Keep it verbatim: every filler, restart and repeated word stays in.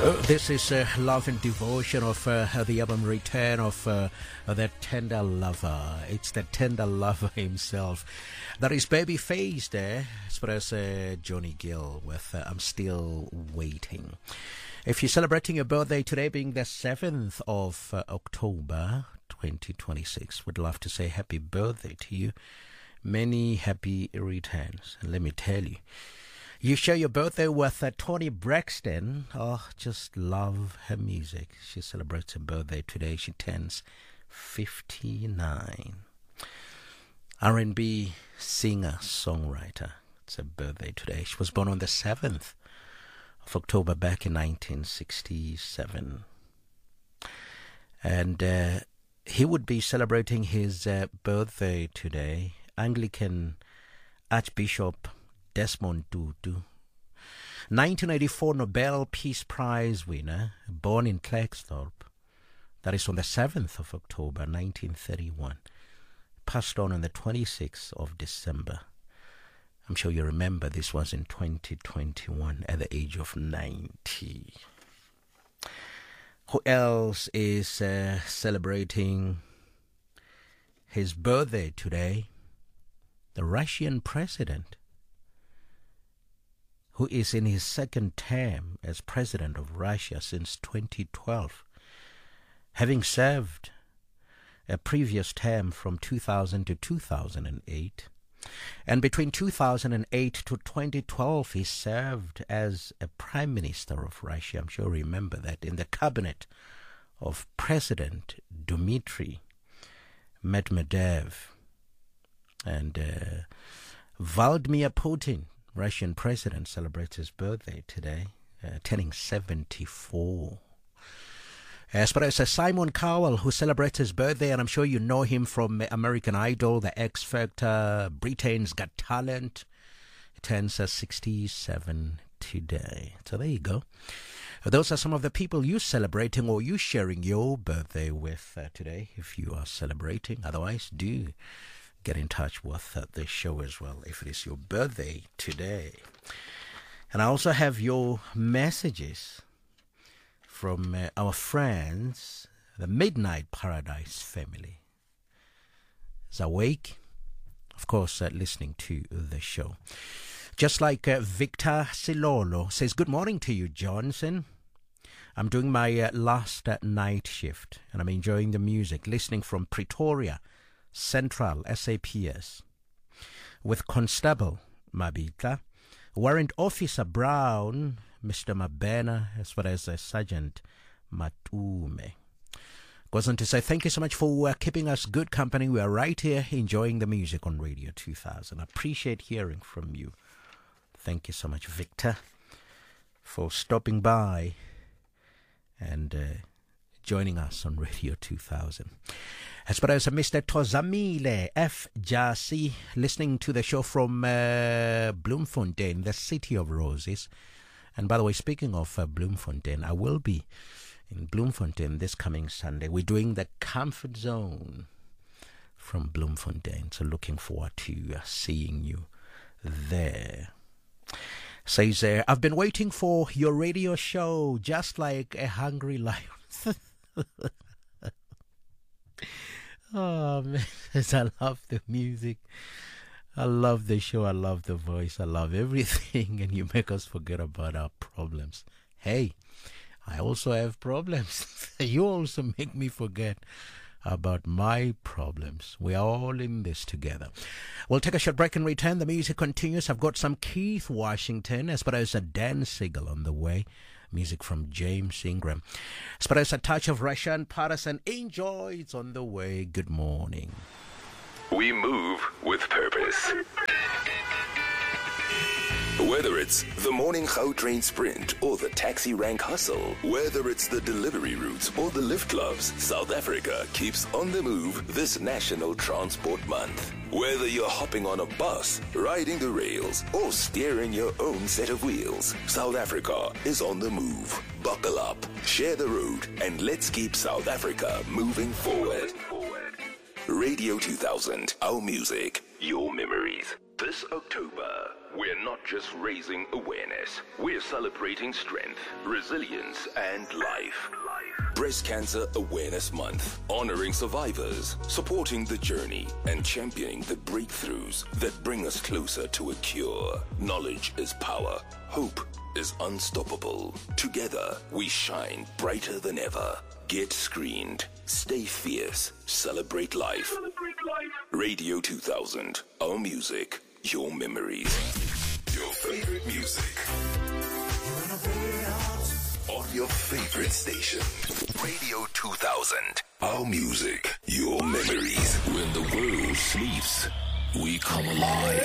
Uh, this is uh, Love and Devotion of uh, the album Return of uh, that tender lover. It's the tender lover himself. That is Babyface there, as well as uh, Johnny Gill with uh, I'm Still Waiting. If you're celebrating your birthday today being the seventh of uh, October twenty twenty-six, would love to say happy birthday to you. Many happy returns. And let me tell you, you share your birthday with uh, Toni Braxton. Oh, just love her music. She celebrates her birthday today. She turns fifty-nine. R and B singer, songwriter. It's her birthday today. She was born on the seventh of October back in nineteen sixty-seven. And uh, he would be celebrating his uh, birthday today. Anglican Archbishop Desmond Tutu, nineteen eighty-four Nobel Peace Prize winner, born in Klerksdorp. That is on the seventh of October, nineteen thirty-one. Passed on on the twenty-sixth of December. I'm sure you remember this was in twenty twenty-one at the age of ninety. Who else is uh, celebrating his birthday today? The Russian president, who is in his second term as president of Russia since twenty twelve, having served a previous term from two thousand to two thousand eight. And between two thousand eight to twenty twelve, he served as a prime minister of Russia. I'm sure you remember that, in the cabinet of President Dmitry Medvedev. And uh, Vladimir Putin, Russian president, celebrates his birthday today, uh, turning seventy-four. As far as uh, Simon Cowell, who celebrates his birthday, and I'm sure you know him from American Idol, The X Factor, Britain's Got Talent, he turns uh, sixty-seven today. So there you go. Those are some of the people you celebrating or you sharing your birthday with uh, today, if you are celebrating. Otherwise, do get in touch with uh, the show as well if it is your birthday today. And I also have your messages from uh, our friends, the Midnight Paradise family. Is awake, of course, uh, listening to the show. Just like uh, Victor Silolo says, good morning to you, Johnson. I'm doing my uh, last uh, night shift and I'm enjoying the music, listening from Pretoria Central S A P S with Constable Mabita, Warrant Officer Brown, Mister Mabena, as well as uh, Sergeant Matume. Goes on to say, thank you so much for uh, keeping us good company. We are right here enjoying the music on Radio two thousand. I appreciate hearing from you. Thank you so much, Victor, for stopping by and uh, joining us on Radio two thousand. As far as Mister Tozamile F. Jasi, listening to the show from uh, Bloemfontein, the city of roses. And by the way, speaking of uh, Bloemfontein, I will be in Bloemfontein this coming Sunday. We're doing the Comfort Zone from Bloemfontein. So looking forward to uh, seeing you there. Says, uh, I've been waiting for your radio show just like a hungry lion. Oh, man, I love the music. I love the show. I love the voice. I love everything. And you make us forget about our problems. Hey, I also have problems. You also make me forget about my problems. We are all in this together. We'll take a short break and return. The music continues. I've got some Keith Washington as well as a Dan Siegel on the way. Music from James Ingram. As well as a touch of Russian Patterson. Enjoy. It's on the way. Good morning. We move with purpose. Whether it's the morning Gautrain sprint or the taxi rank hustle, whether it's the delivery routes or the lift clubs, South Africa keeps on the move this National Transport Month. Whether you're hopping on a bus, riding the rails, or steering your own set of wheels, South Africa is on the move. Buckle up, share the road, and let's keep South Africa moving forward. Radio two thousand, our music, your memories. This October, we're not just raising awareness, we're celebrating strength, resilience, and life. Breast Cancer Awareness Month, honoring survivors, supporting the journey, and championing the breakthroughs that bring us closer to a cure. Knowledge is power. Hope is unstoppable. Together, we shine brighter than ever. Get screened. Stay fierce. Celebrate life. Celebrate life. Radio two thousand. Our music, your memories. Your favorite music. On your favorite station. Radio two thousand. Our music, your memories. When the world sleeps, we come alive.